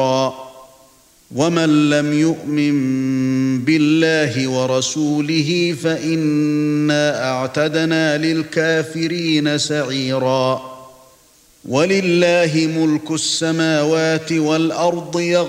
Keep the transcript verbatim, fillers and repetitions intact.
ومن لم يؤمن بالله ورسوله فإنا أعتدنا للكافرين سعيرا ولله ملك السماوات والأرض